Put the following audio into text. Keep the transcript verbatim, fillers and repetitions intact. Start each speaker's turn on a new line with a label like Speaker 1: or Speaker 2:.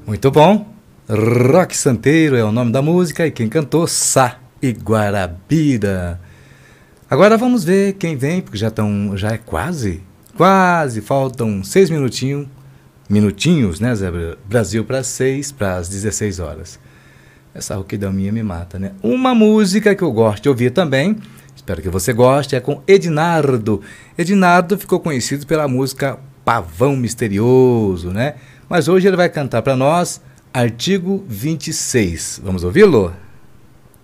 Speaker 1: Muito bom. Rock Santeiro é o nome da música e quem cantou Sá e Guarabira. Agora vamos ver quem vem, porque já estão, já é quase, quase, faltam seis minutinhos, minutinhos, né, Zé Brasil, para seis, para as dezesseis horas. Essa rouquidão minha me mata, né? Uma música que eu gosto de ouvir também, espero que você goste, é com Ednardo. Ednardo ficou conhecido pela música Pavão Misterioso, né? Mas hoje ele vai cantar para nós Artigo vinte e seis. Vamos ouvi-lo?